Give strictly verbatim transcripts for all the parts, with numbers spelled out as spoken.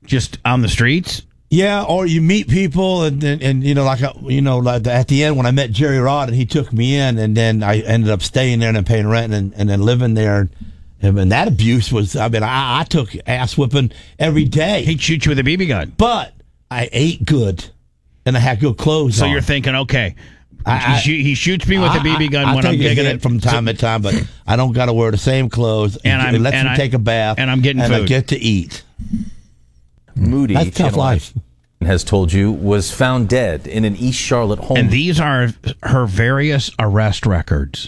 just on the streets? Yeah, or you meet people, and and, and you know, like you know, like at the end when I met Jerry Rod and he took me in, and then I ended up staying there and paying rent and, and then living there. And, and that abuse was, I mean, I, I took ass whipping every day. He'd shoot you with a B B gun. But I ate good, and I had good clothes So on. you're thinking, okay, I, I, he, he shoots me with I, a B B gun I, I when I'm take a digging hit it from time to time, but I don't got to wear the same clothes. And I'm- it lets and me I- take a bath, and I'm getting and food. I get to eat. Moody, That's tough life. has told you, was found dead in an East Charlotte home. And these are her various arrest records.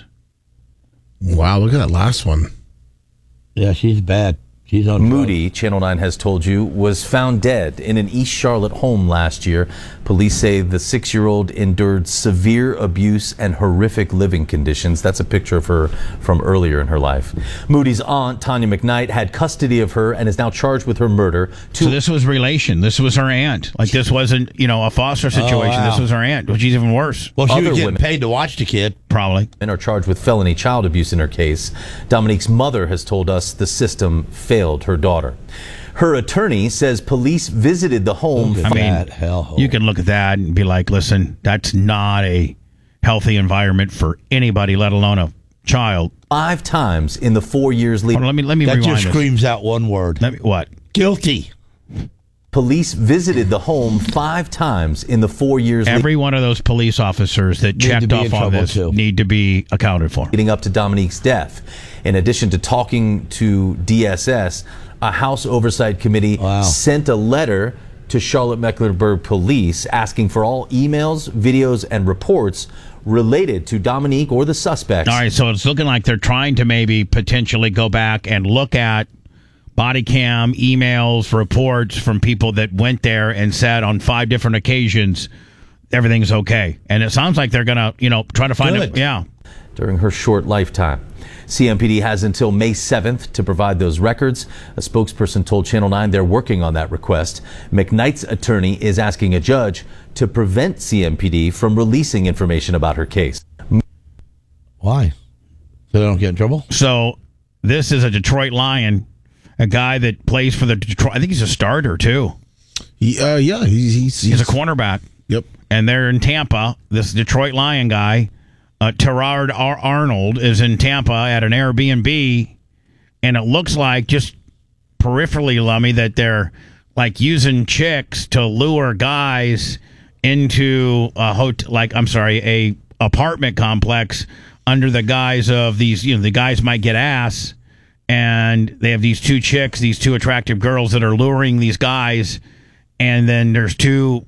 Wow, look at that last one. Yeah, she's bad. She's on Moody, Channel nine has told you, was found dead in an East Charlotte home last year. Police say the six-year-old endured severe abuse and horrific living conditions. That's a picture of her from earlier in her life. Moody's aunt, Tanya McKnight, had custody of her and is now charged with her murder. So this was relation. This was her aunt. Like, this wasn't, you know, a foster situation. wow. This was her aunt, which is even worse. Well, she Other was getting women- paid to watch the kid. Probably. Men are charged with felony child abuse in her case. Dominique's mother has told us the system failed her daughter. Her attorney says police visited the home. Look I at mean, that hellhole. you can look at that and be like, listen, that's not a healthy environment for anybody, let alone a child. Five times in the four years Hold leading. on, let me let me that rewind just this. screams out one word. Let me, what? Guilty. Police visited the home five times in the four years Every one of those police officers that Need to checked be off in on trouble, this too. need to be accounted for. leading up to Dominique's death. In addition to talking to D S S, a House Oversight Committee Wow. sent a letter to Charlotte-Mecklenburg Police asking for all emails, videos, and reports related to Dominique or the suspects. All right, so it's looking like they're trying to maybe potentially go back and look at body cam, emails, reports from people that went there and said on five different occasions everything's okay. And it sounds like they're going to, you know, try to find it. Good. Yeah. During her short lifetime. C M P D has until May seventh to provide those records. A spokesperson told Channel nine they're working on that request. McKnight's attorney is asking a judge to prevent C M P D from releasing information about her case. Why? So they don't get in trouble? So this is a Detroit Lion, a guy that plays for the Detroit. I think he's a starter, too. He, uh, yeah, he's, he's, He's a cornerback. Yep. And they're in Tampa. This Detroit Lion guy, uh, Terrard Ar- Arnold, is in Tampa at an Airbnb, and it looks like, just peripherally, Lummy, that they're like using chicks to lure guys into a hotel, like I'm sorry, a apartment complex under the guise of these. You know, the guys might get ass, and they have these two chicks, these two attractive girls that are luring these guys, and then there's two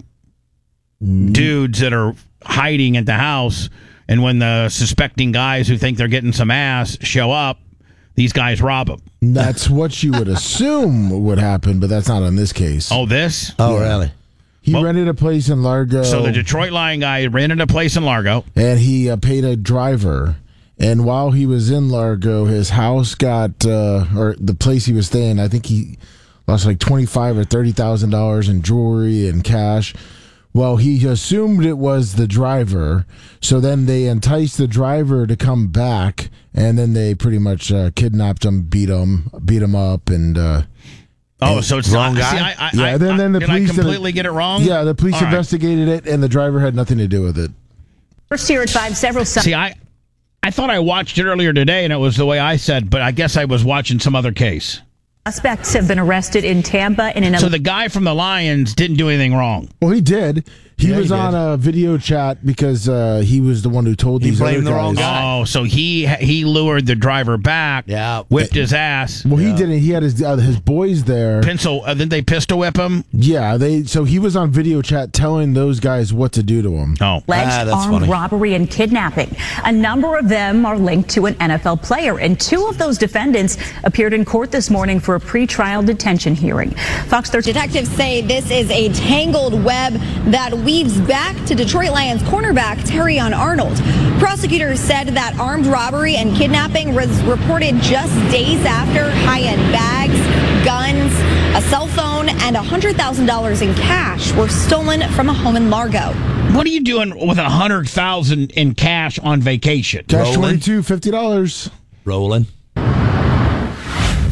dudes that are hiding at the house, and when the suspecting guys who think they're getting some ass show up, these guys rob them. That's what you would assume would happen, but that's not in this case. Oh, this? Oh, really? He well- rented a place in Largo. So the Detroit Lion guy rented a place in Largo. and he uh, paid a driver. And while he was in Largo, his house got, uh, or the place he was staying, I think he lost like twenty-five or thirty thousand dollars in jewelry and cash. Well, he assumed it was the driver, so then they enticed the driver to come back, and then they pretty much uh, kidnapped him, beat him, beat him up, and. Uh, Oh, so it's Wrong not. guy? See, I, I, Yeah, I, then- then the did I police did it- completely get it wrong? yeah, the police All right. investigated it, and the driver had nothing to do with it. First here at five, several See, I, I thought I watched it earlier today, and it was the way I said, but I guess I was watching some other case. suspects have been arrested in Tampa in an So the guy from the Lions didn't do anything wrong. Well, he did. He Yeah, was he on did. a video chat because uh, he was the one who told He these other blamed the guys. wrong guy. Oh, so he he lured the driver back, Yeah. whipped his ass. Well, he didn't. He had his uh, his boys there. Pencil, uh, didn't they pistol whip him? Yeah, they. So he was on video chat telling those guys what to do to him. Oh. alleged Ah, that's armed funny. robbery and kidnapping. A number of them are linked to an N F L player, and two of those defendants appeared in court this morning for a pretrial detention hearing. Fox thirteen Detectives say this is a tangled web that weaves back to Detroit Lions cornerback Terrion Arnold. Prosecutors said that armed robbery and kidnapping was reported just days after high-end bags, guns, a cell phone, and one hundred thousand dollars in cash were stolen from a home in Largo. What are you doing with a hundred thousand in cash on vacation? Cash Rolling. twenty two, fifty dollars. Rolling.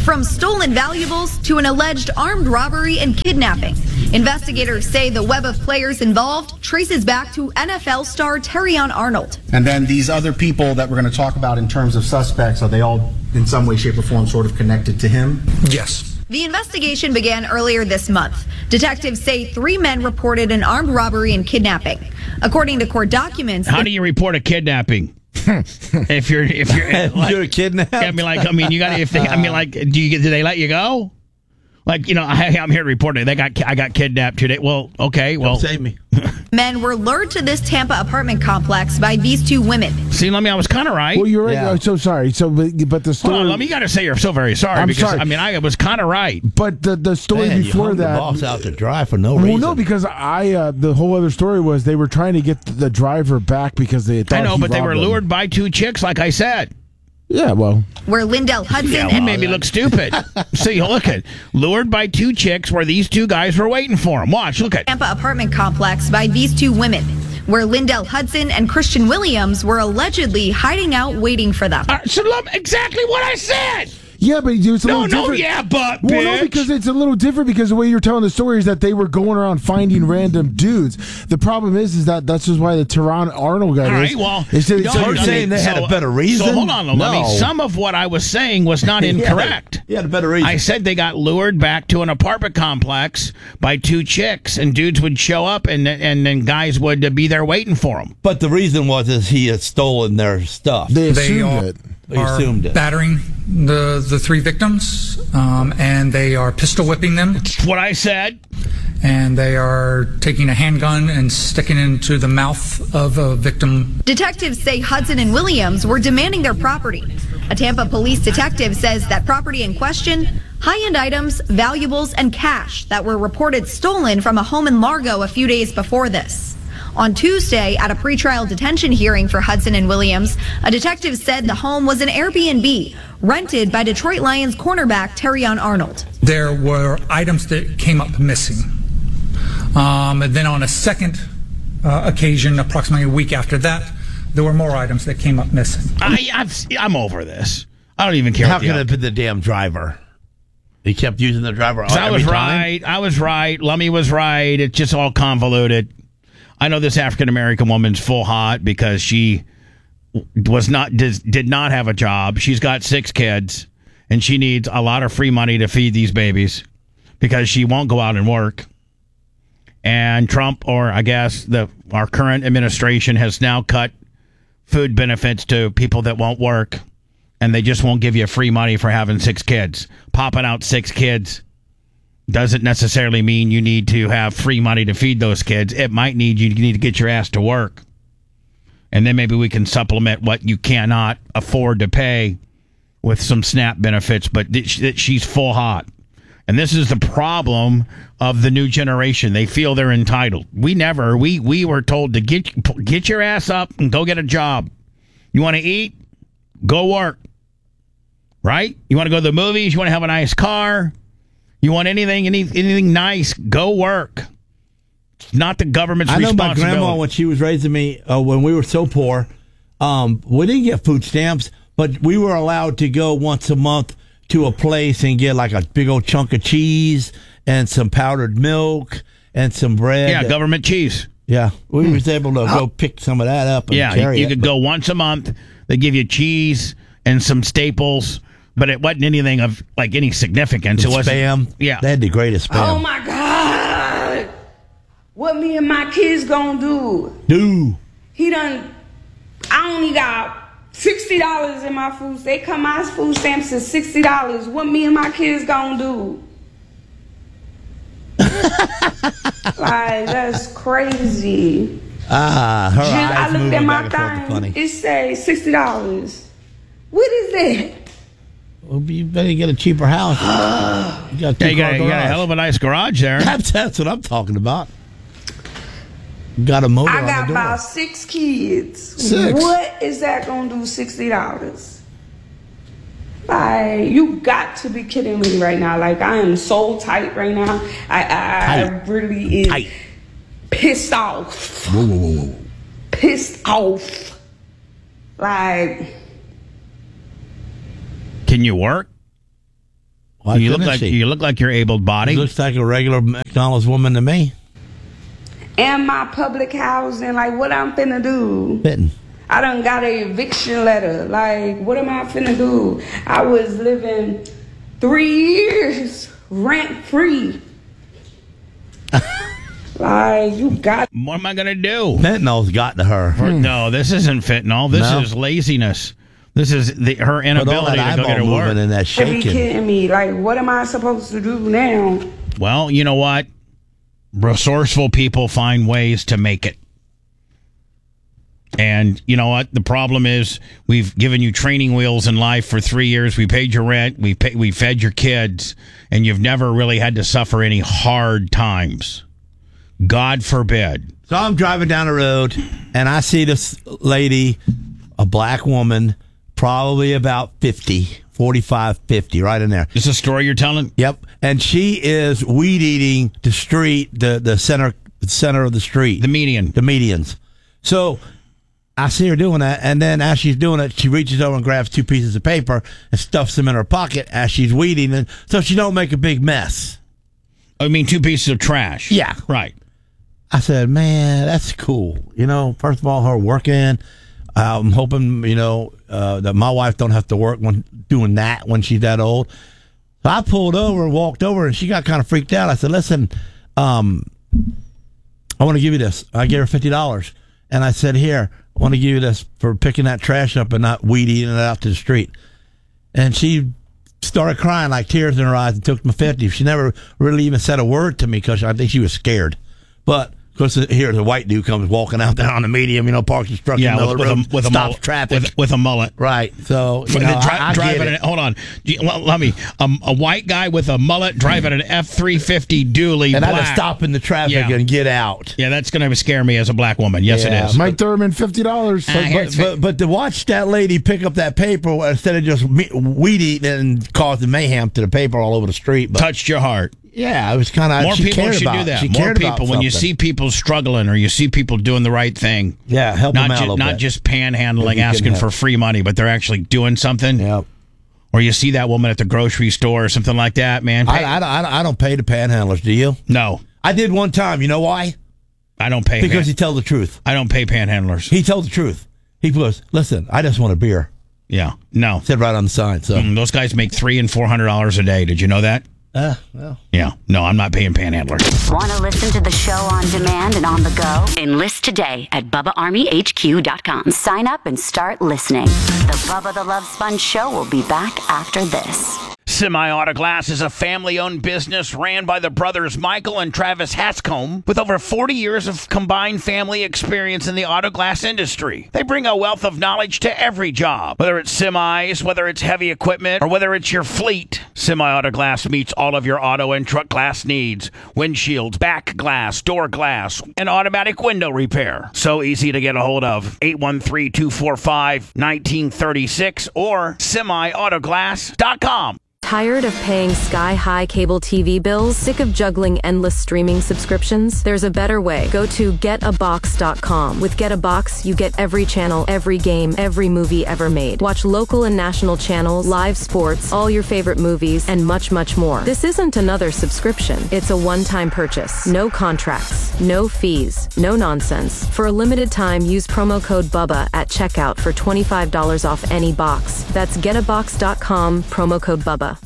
from stolen valuables to an alleged armed robbery and kidnapping. Investigators say the web of players involved traces back to N F L star Terrion Arnold. And then these other people that we're going to talk about in terms of suspects, are they all in some way, shape, or form sort of connected to him? Yes. The investigation began earlier this month. Detectives say three men reported an armed robbery and kidnapping. According to court documents, how do you report a kidnapping? if you're if you're like, you're kidnapped. I mean, like I mean, you got if they. I mean, like, do you do they let you go? Like, you know, I, I'm here to report it. They got I got kidnapped today. Well, okay, well, Don't save me. Men were lured to this Tampa apartment complex by these two women. See, let me. I was kind of right. Well, you're right. Yeah. I'm so sorry. So, but, but the story. Hold on, let me. Got to say, you're so very sorry I'm because sorry. I mean, I was kind of right. But the the story Man, you before hung that. the boss out to dry for no well, reason. no, because I uh, the whole other story was they were trying to get the driver back because they thought I know, he but they were robbed them. lured by two chicks, like I said. Yeah, well, Where Lindell Hudson Yeah, and he made me look stupid. See, look at lured by two chicks where these two guys were waiting for him. Watch, look at. Tampa apartment complex by these two women, where Lindell Hudson and Christian Williams were allegedly hiding out waiting for them. Uh, so look, exactly what I said. yeah, but it's a No, little no, different. yeah, but Well, bitch. no, because it's a little different because the way you're telling the story is that they were going around finding random dudes. The problem is, is that that's just why the Teron Arnold guy All is. right, well, is that no, it's- no, you're no, saying they had a better reason? So hold on, let me. No. Some of what I was saying was not incorrect. He had a better reason. I said they got lured back to an apartment complex by two chicks, and dudes would show up, and and then guys would uh, be there waiting for them. But the reason was is he had stolen their stuff. they They assumed are, it. They are assumed it. battering the the three victims, um, and they are pistol whipping them, That's what I said. and they are taking a handgun and sticking it into the mouth of a victim. Detectives say Hudson and Williams were demanding their property. A Tampa police detective says that property in question, high-end items, valuables, and cash that were reported stolen from a home in Largo a few days before this. On Tuesday, at a pretrial detention hearing for Hudson and Williams, a detective said the home was an Airbnb rented by Detroit Lions cornerback Terrion Arnold. There were items that came up missing. Um, and then on a second uh, occasion, approximately a week after that, there were more items that came up missing. I, I've, I'm over this. I don't even care. How what the could it out- have been the damn driver? He kept using the driver. 'Cause I every was time? right. I was right. Lummy was right. It's just all convoluted. I know this African American woman's full hot because she was not did, did not have a job. She's got six kids, and she needs a lot of free money to feed these babies because she won't go out and work. And Trump, or I guess the our current administration, has now cut food benefits to people that won't work, and they just won't give you free money for having six kids. Popping out six kids doesn't necessarily mean you need to have free money to feed those kids. It might need you, you need to get your ass to work. And then maybe we can supplement what you cannot afford to pay with some SNAP benefits. But th- sh- she's full hot. And this is the problem of the new generation. They feel they're entitled. We never, we, we were told to get, get your ass up and go get a job. You want to eat? Go work. Right? You want to go to the movies? You want to have a nice car? You want anything, any, anything nice? Go work. It's not the government's I know my responsibility. grandma, when she was raising me, uh, when we were so poor, um, we didn't get food stamps, but we were allowed to go once a month to a place and get like a big old chunk of cheese and some powdered milk and some bread. Yeah, government cheese. Yeah, we was able to go pick some of that up and Yeah, carry you, you it, could but- go once a month. They give you cheese and some staples, but it wasn't anything of like any significance. It wasn't spam. Yeah, They had the greatest spam. Oh my God! What me and my kids gonna do? Do. He done. I only got sixty dollars in my food. They come my food stamps is sixty dollars. What me and my kids gonna do? Like that's crazy. Ah, her Just, I eyes looked moving at my back and forth. thing. Funny. It say sixty dollars. What is that? Well, you better get a cheaper house. You got a yeah, you got, two-car you got a garage. hell of a nice garage there. That's, that's what I'm talking about. Got a motor I on got the door. about six kids. Six? What is that gonna do? Sixty dollars? Like you got to be kidding me right now. Like I am so tight right now. I I, I Tight. really is Tight. pissed off. Whoa, whoa, whoa, whoa. Pissed off. Like Can you work? Why you look couldn't like she? you look like you're able She bodied. looks like a regular McDonald's woman to me. And my public housing, like, what I'm finna do? Fitting. I done got a eviction letter. Like, what am I finna do? I was living three years rent free. Like, you got. What am I gonna do? Fentanyl's got to her. For- No, this isn't fentanyl. This No? is laziness. This is the, her But all inability that to go eyeball get to work. moving and that You be shaking. kidding me? Like, what am I supposed to do now? Well, you know what? Resourceful people find ways to make it. And you know what? The problem is we've given you training wheels in life for three years. We paid your rent. We pay, we fed your kids, and you've never really had to suffer any hard times. God forbid. So I'm driving down the road, and I see this lady, a black woman, probably about fifty, forty-five, fifty, right in there. This is a story you're telling? Yep. And she is weed eating the street, the, the center center of the street. The median. The medians. So I see her doing that, and then as she's doing it, she reaches over and grabs two pieces of paper and stuffs them in her pocket as she's weeding, and so she don't make a big mess. I mean, two pieces of trash. Yeah. Right. I said, man, that's cool. You know, first of all, her working. I'm hoping, you know, uh, that my wife don't have to work when doing that when she's that old. So I pulled over and walked over, and she got kind of freaked out. I said, listen, um, I want to give you this. I gave her fifty dollars. And I said, here, I want to give you this for picking that trash up and not weed eating it out to the street. And she started crying, like tears in her eyes, and took my fifty. She never really even said a word to me because I think she was scared. But of course, here the white dude comes walking out there on the medium, you know, parks his truck Yeah, in the with, middle of with, the road, a, with a stops mullet. traffic. With, with a mullet. Right. So, you For know, the dri- I, I driving get an, it. hold on. Do you- Let, let me. Um, a white guy with a mullet driving an F three fifty dually And I black. had to stop in the traffic Yeah. and get out. Yeah, that's going to scare me as a black woman. Yes, Yeah. it is. Mike Thurman, fifty dollars. Uh, But, here's but, but to watch that lady pick up that paper instead of just me- weed eating and causing mayhem to the paper all over the street. But Touched your heart. yeah, it was kind of More she people cared should about, do that. She More cared about people, when you something. see people struggling or you see people doing the right thing, yeah, help not them out a ju- little not bit. just panhandling, If you can asking help. for free money, but they're actually doing something. Yep. Or you see that woman at the grocery store or something like that, man. I, pay- I, don't- I, don't- I don't pay the panhandlers. Do you? no, I did one time. You know why? I don't pay. Because pan- he told the truth. I don't pay panhandlers. He told the truth. He goes, listen, I just want a beer. Yeah, no. Said right on the sign. So, Mm, those guys make three and four hundred dollars a day. Did you know that? uh, well. Yeah. No, I'm not paying panhandlers. Want to listen to the show on demand and on the go? Enlist today at Bubba Army H Q dot com. Sign up and start listening. The Bubba the Love Sponge Show will be back after this. Semi-Auto Glass is a family-owned business ran by the brothers Michael and Travis Hanscombe with over forty years of combined family experience in the auto glass industry. They bring a wealth of knowledge to every job, whether it's semis, whether it's heavy equipment, or whether it's your fleet. Semi-Auto Glass meets all of your auto and truck glass needs: windshields, back glass, door glass, and automatic window repair. So easy to get a hold of. eight one three, two four five, one nine three six or semi auto glass dot com. Tired of paying sky-high cable T V bills? Sick of juggling endless streaming subscriptions? There's a better way. Go to get a box dot com. With Get a Box, you get every channel, every game, every movie ever made. Watch local and national channels, live sports, all your favorite movies, and much, much more. This isn't another subscription. It's a one-time purchase. No contracts, no fees, no nonsense. For a limited time, use promo code BUBBA at checkout for twenty-five dollars off any box. That's get a box dot com, promo code BUBBA.